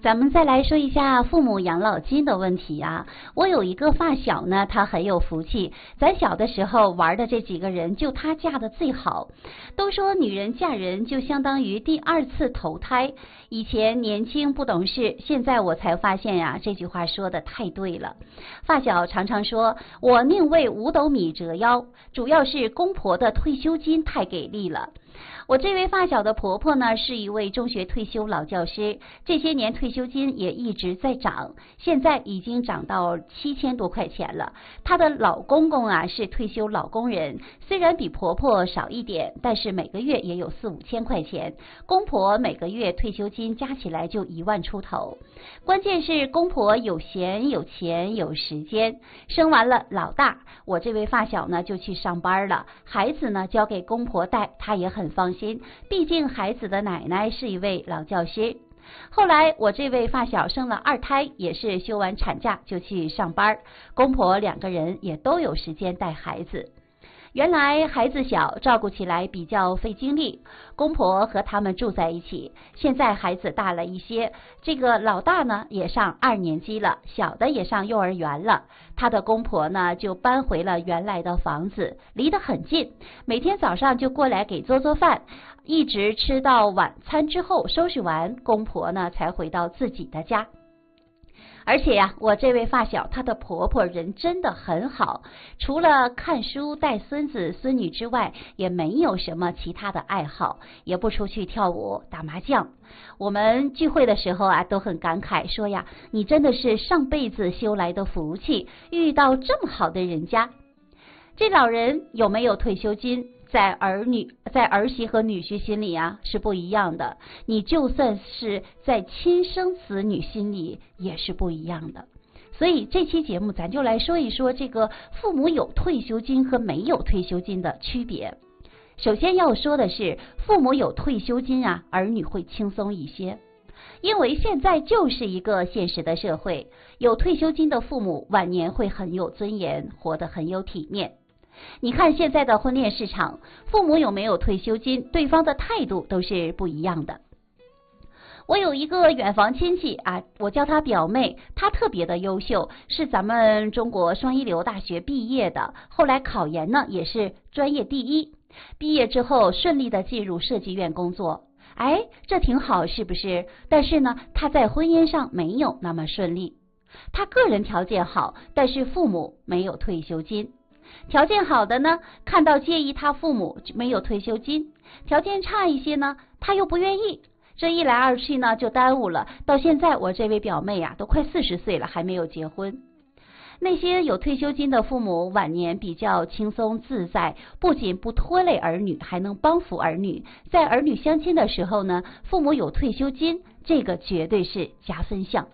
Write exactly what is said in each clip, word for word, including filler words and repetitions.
咱们再来说一下父母养老金的问题啊。我有一个发小呢，他很有福气，咱小的时候玩的这几个人，就他嫁的最好。都说女人嫁人就相当于第二次投胎，以前年轻不懂事，现在我才发现呀、啊，这句话说的太对了。发小常常说，我宁为五斗米折腰，主要是公婆的退休金太给力了。我这位发小的婆婆呢，是一位中学退休老教师，这些年退休金也一直在涨，现在已经涨到七千多块钱了。她的老公公啊是退休老工人，虽然比婆婆少一点，但是每个月也有四五千块钱，公婆每个月退休金加起来就一万出头。关键是公婆有闲有钱有时间，生完了老大，我这位发小呢就去上班了，孩子呢交给公婆带，她也很放心，毕竟孩子的奶奶是一位老教师。后来我这位发小生了二胎，也是休完产假就去上班，公婆两个人也都有时间带孩子。原来孩子小，照顾起来比较费精力，公婆和他们住在一起。现在孩子大了一些，这个老大呢也上二年级了，小的也上幼儿园了。他的公婆呢就搬回了原来的房子，离得很近，每天早上就过来给做做饭，一直吃到晚餐之后收拾完，公婆呢才回到自己的家。而且呀、啊，我这位发小她的婆婆人真的很好，除了看书带孙子孙女之外，也没有什么其他的爱好，也不出去跳舞打麻将。我们聚会的时候啊，都很感慨说呀，你真的是上辈子修来的福气，遇到这么好的人家。这老人有没有退休金，在儿女在儿媳和女婿心里啊是不一样的，你就算是在亲生子女心里也是不一样的。所以这期节目咱就来说一说这个父母有退休金和没有退休金的区别。首先要说的是，父母有退休金啊，儿女会轻松一些。因为现在就是一个现实的社会，有退休金的父母晚年会很有尊严，活得很有体面。你看现在的婚恋市场，父母有没有退休金，对方的态度都是不一样的。我有一个远房亲戚啊，我叫她表妹，她特别的优秀，是咱们中国双一流大学毕业的，后来考研呢也是专业第一，毕业之后顺利的进入设计院工作。哎，这挺好是不是？但是呢，她在婚姻上没有那么顺利。她个人条件好，但是父母没有退休金。条件好的呢，看到介意他父母没有退休金，条件差一些呢，他又不愿意，这一来二去呢就耽误了。到现在我这位表妹呀、啊，都快四十岁了还没有结婚。那些有退休金的父母晚年比较轻松自在，不仅不拖累儿女，还能帮扶儿女。在儿女相亲的时候呢，父母有退休金，这个绝对是加分项。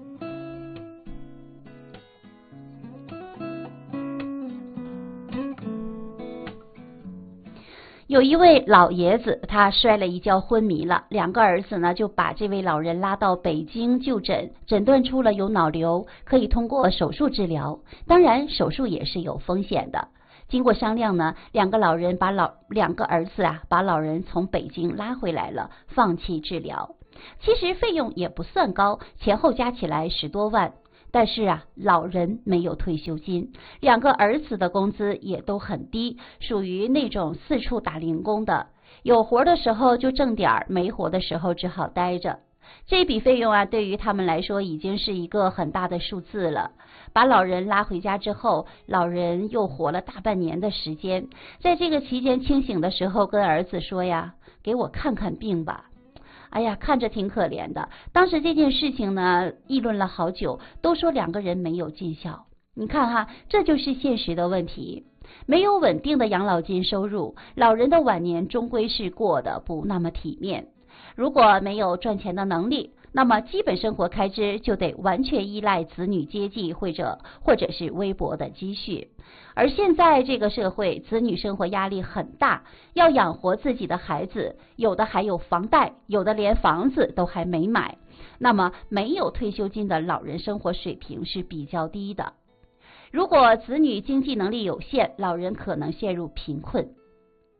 有一位老爷子，他摔了一跤昏迷了，两个儿子呢就把这位老人拉到北京就诊，诊断出了有脑瘤，可以通过手术治疗，当然手术也是有风险的。经过商量呢，两个老人把老两个儿子啊把老人从北京拉回来了，放弃治疗。其实费用也不算高，前后加起来十多万。但是啊，老人没有退休金，两个儿子的工资也都很低，属于那种四处打零工的，有活的时候就挣点儿，没活的时候只好待着。这笔费用啊，对于他们来说已经是一个很大的数字了。把老人拉回家之后，老人又活了大半年的时间，在这个期间清醒的时候跟儿子说呀，给我看看病吧。哎呀，看着挺可怜的。当时这件事情呢，议论了好久，都说两个人没有尽孝。你看哈，这就是现实的问题。没有稳定的养老金收入，老人的晚年终归是过得不那么体面。如果没有赚钱的能力，那么基本生活开支就得完全依赖子女接济或者或者是微薄的积蓄。而现在这个社会，子女生活压力很大，要养活自己的孩子，有的还有房贷，有的连房子都还没买。那么没有退休金的老人生活水平是比较低的。如果子女经济能力有限，老人可能陷入贫困。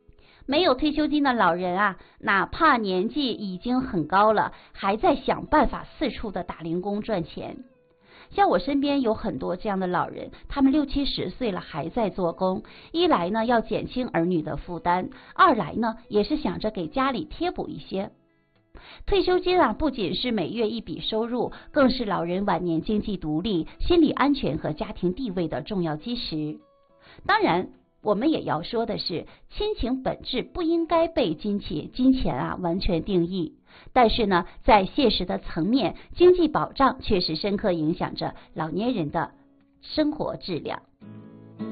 没有退休金的老人啊，哪怕年纪已经很高了，还在想办法四处的打零工赚钱。像我身边有很多这样的老人，他们六七十岁了还在做工，一来呢要减轻儿女的负担，二来呢也是想着给家里贴补一些。退休金啊，不仅是每月一笔收入，更是老人晚年经济独立、心理安全和家庭地位的重要基石。当然，我们也要说的是，亲情本质不应该被金钱金钱啊完全定义。但是呢，在现实的层面，经济保障确实深刻影响着老年人的生活质量。